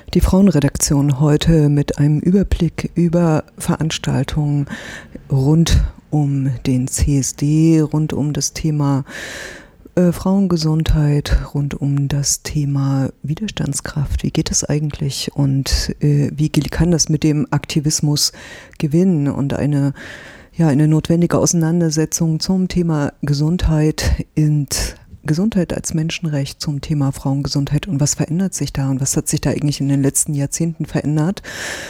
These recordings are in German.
Die Frauenredaktion heute mit einem Überblick über Veranstaltungen rund um den CSD, rund um das Thema Frauengesundheit, rund um das Thema Widerstandskraft. Wie geht es eigentlich und wie kann das mit dem Aktivismus gewinnen? Und eine notwendige Auseinandersetzung zum Thema Gesundheit als Menschenrecht, zum Thema Frauengesundheit und was verändert sich da und was hat sich da eigentlich in den letzten Jahrzehnten verändert.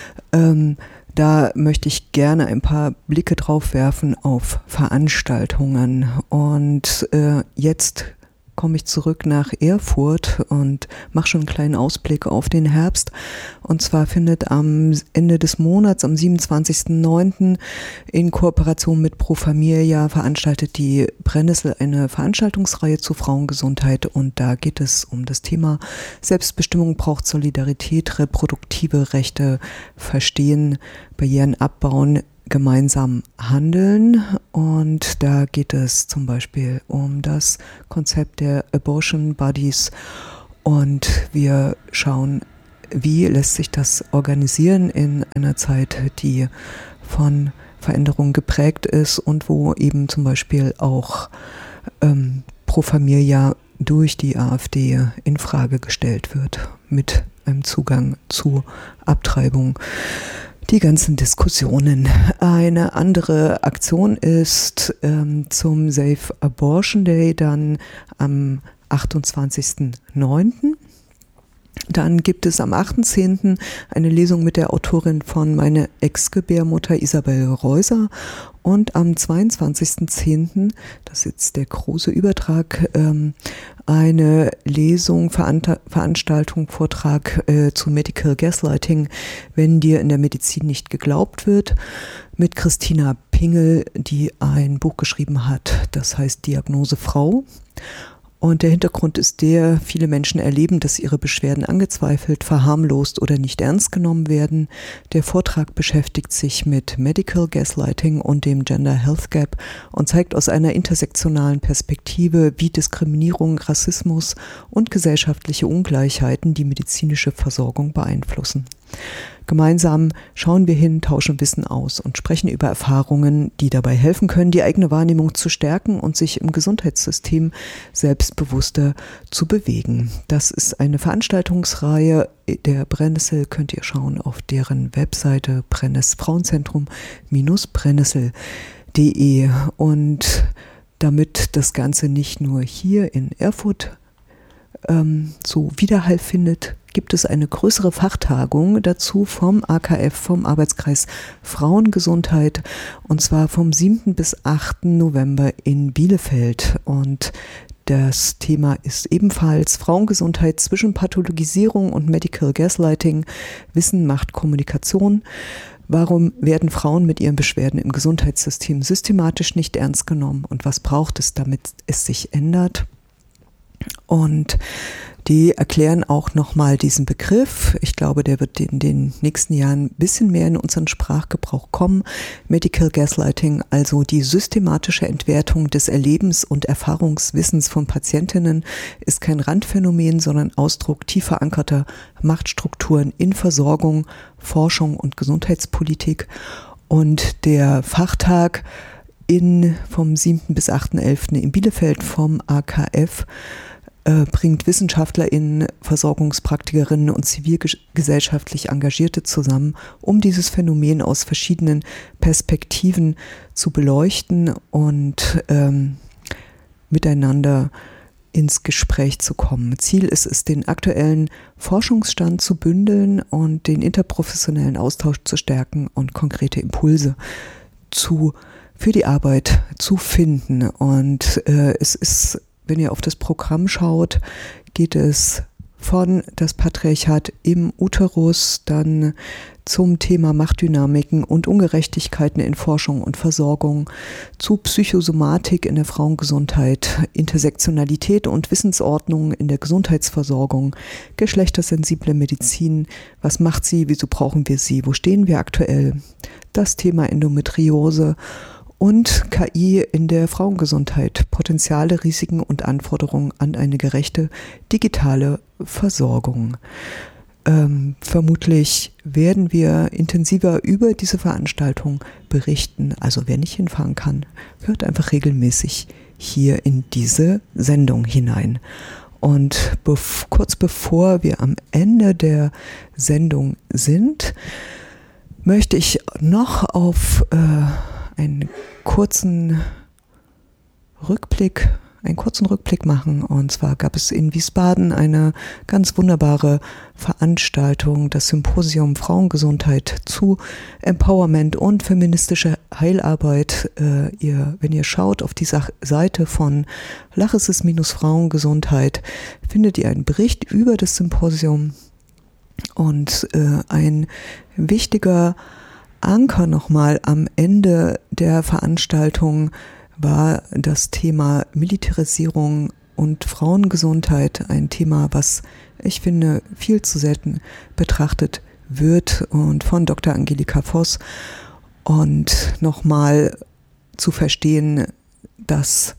Da möchte ich gerne ein paar Blicke drauf werfen auf Veranstaltungen. Und jetzt komme ich zurück nach Erfurt und mache schon einen kleinen Ausblick auf den Herbst. Und zwar findet am Ende des Monats, am 27.09. in Kooperation mit Pro Familia veranstaltet die Brennnessel eine Veranstaltungsreihe zu Frauengesundheit. Und da geht es um das Thema Selbstbestimmung braucht Solidarität, reproduktive Rechte verstehen, Barrieren abbauen, gemeinsam handeln. Und da geht es zum Beispiel um das Konzept der Abortion Buddies und wir schauen, wie lässt sich das organisieren in einer Zeit, die von Veränderungen geprägt ist und wo eben zum Beispiel auch Pro Familia durch die AfD in Frage gestellt wird mit einem Zugang zu Abtreibung. Die ganzen Diskussionen. Eine andere Aktion ist zum Safe Abortion Day dann am 28.09. Dann gibt es am 8.10. eine Lesung mit der Autorin von Meine Ex-Gebärmutter Isabel Reuser und am 22.10., das ist jetzt der große Übertrag, eine Lesung, Veranstaltung, Vortrag zu Medical Gaslighting, wenn dir in der Medizin nicht geglaubt wird, mit Christina Pingel, die ein Buch geschrieben hat, das heißt Diagnose Frau. Und der Hintergrund ist der, viele Menschen erleben, dass ihre Beschwerden angezweifelt, verharmlost oder nicht ernst genommen werden. Der Vortrag beschäftigt sich mit Medical Gaslighting und dem Gender Health Gap und zeigt aus einer intersektionalen Perspektive, wie Diskriminierung, Rassismus und gesellschaftliche Ungleichheiten die medizinische Versorgung beeinflussen. Gemeinsam schauen wir hin, tauschen Wissen aus und sprechen über Erfahrungen, die dabei helfen können, die eigene Wahrnehmung zu stärken und sich im Gesundheitssystem selbstbewusster zu bewegen. Das ist eine Veranstaltungsreihe der Brennnessel, könnt ihr schauen auf deren Webseite Frauenzentrum-brennnessel.de. Und damit das Ganze nicht nur hier in Erfurt so Widerhall findet, gibt es eine größere Fachtagung dazu vom AKF, vom Arbeitskreis Frauengesundheit, und zwar vom 7. bis 8. November in Bielefeld. Und das Thema ist ebenfalls Frauengesundheit zwischen Pathologisierung und Medical Gaslighting. Wissen macht Kommunikation. Warum werden Frauen mit ihren Beschwerden im Gesundheitssystem systematisch nicht ernst genommen und was braucht es, damit es sich ändert? Und die erklären auch nochmal diesen Begriff. Ich glaube, der wird in den nächsten Jahren ein bisschen mehr in unseren Sprachgebrauch kommen. Medical Gaslighting, also die systematische Entwertung des Erlebens- und Erfahrungswissens von Patientinnen, ist kein Randphänomen, sondern Ausdruck tief verankerter Machtstrukturen in Versorgung, Forschung und Gesundheitspolitik. Und der Fachtag vom 7. bis 8.11. in Bielefeld vom AKF bringt WissenschaftlerInnen, Versorgungspraktikerinnen und zivilgesellschaftlich Engagierte zusammen, um dieses Phänomen aus verschiedenen Perspektiven zu beleuchten und miteinander ins Gespräch zu kommen. Ziel ist es, den aktuellen Forschungsstand zu bündeln und den interprofessionellen Austausch zu stärken und konkrete Impulse für die Arbeit zu finden. Und es ist, wenn ihr auf das Programm schaut, geht es von das Patriarchat im Uterus, dann zum Thema Machtdynamiken und Ungerechtigkeiten in Forschung und Versorgung, zu Psychosomatik in der Frauengesundheit, Intersektionalität und Wissensordnung in der Gesundheitsversorgung, geschlechtersensible Medizin, was macht sie, wieso brauchen wir sie, wo stehen wir aktuell, das Thema Endometriose und KI in der Frauengesundheit, Potenziale, Risiken und Anforderungen an eine gerechte digitale Versorgung. Vermutlich werden wir intensiver über diese Veranstaltung berichten. Also wer nicht hinfahren kann, hört einfach regelmäßig hier in diese Sendung hinein. Und kurz bevor wir am Ende der Sendung sind, möchte ich noch auf einen kurzen Rückblick machen. Und zwar gab es in Wiesbaden eine ganz wunderbare Veranstaltung, das Symposium Frauengesundheit zu Empowerment und feministische Heilarbeit. Wenn ihr schaut auf die Seite von Lachesis-Frauengesundheit, findet ihr einen Bericht über das Symposium. Und ein wichtiger Anker nochmal am Ende der Veranstaltung war das Thema Militarisierung und Frauengesundheit, ein Thema, was ich finde viel zu selten betrachtet wird, und von Dr. Angelika Voss, und nochmal zu verstehen, dass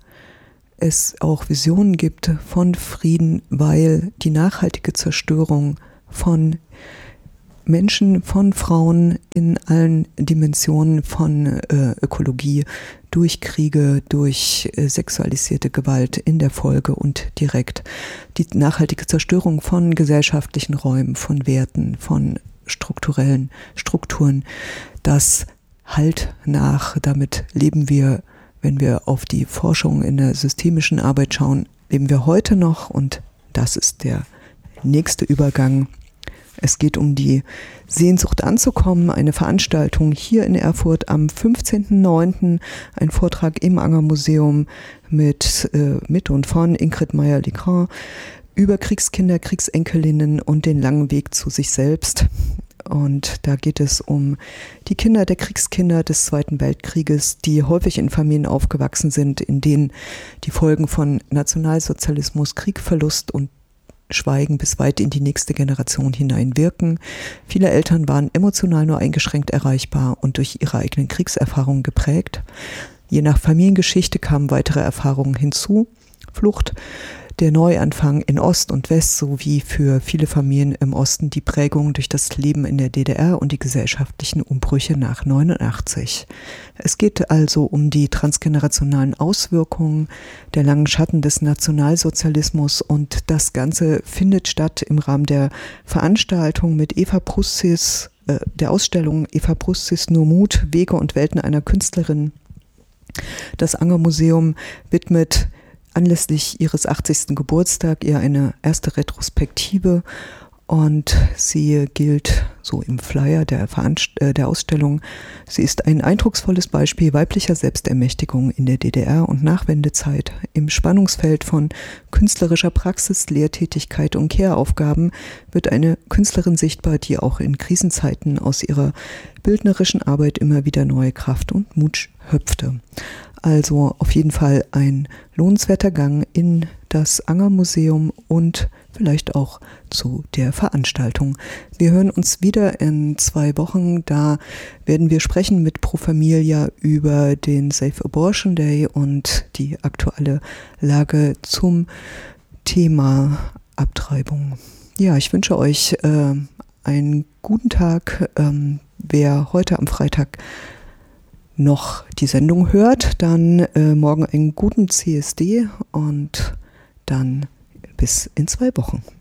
es auch Visionen gibt von Frieden, weil die nachhaltige Zerstörung von Menschen, von Frauen in allen Dimensionen von Ökologie, durch Kriege, durch sexualisierte Gewalt in der Folge und direkt, die nachhaltige Zerstörung von gesellschaftlichen Räumen, von Werten, von strukturellen Strukturen, das halt nach. Damit leben wir, wenn wir auf die Forschung in der systemischen Arbeit schauen, leben wir heute noch, und das ist der nächste Übergang. Es geht um die Sehnsucht anzukommen, eine Veranstaltung hier in Erfurt am 15.09., ein Vortrag im Anger-Museum mit und von Ingrid Meyer-Legrand über Kriegskinder, Kriegsenkelinnen und den langen Weg zu sich selbst. Und da geht es um die Kinder der Kriegskinder des Zweiten Weltkrieges, die häufig in Familien aufgewachsen sind, in denen die Folgen von Nationalsozialismus, Krieg, Verlust und Schweigen bis weit in die nächste Generation hinein wirken. Viele Eltern waren emotional nur eingeschränkt erreichbar und durch ihre eigenen Kriegserfahrungen geprägt. Je nach Familiengeschichte kamen weitere Erfahrungen hinzu. Flucht, der Neuanfang in Ost und West sowie für viele Familien im Osten die Prägung durch das Leben in der DDR und die gesellschaftlichen Umbrüche nach 89. Es geht also um die transgenerationalen Auswirkungen der langen Schatten des Nationalsozialismus, und das Ganze findet statt im Rahmen der Veranstaltung mit Eva Prussis, der Ausstellung Eva Prussis Nur Mut, Wege und Welten einer Künstlerin. Das Anger-Museum widmet anlässlich ihres 80. Geburtstag ihr eine erste Retrospektive, und sie gilt so im Flyer der Ausstellung. Sie ist ein eindrucksvolles Beispiel weiblicher Selbstermächtigung in der DDR und Nachwendezeit. Im Spannungsfeld von künstlerischer Praxis, Lehrtätigkeit und Care-Aufgaben wird eine Künstlerin sichtbar, die auch in Krisenzeiten aus ihrer bildnerischen Arbeit immer wieder neue Kraft und Mut schöpfte. Also auf jeden Fall ein lohnenswerter Gang in das Anger-Museum und vielleicht auch zu der Veranstaltung. Wir hören uns wieder in 2 Wochen. Da werden wir sprechen mit Pro Familia über den Safe Abortion Day und die aktuelle Lage zum Thema Abtreibung. Ja, ich wünsche euch einen guten Tag. Wer heute am Freitag noch die Sendung hört, dann morgen einen guten CSD und dann bis in 2 Wochen.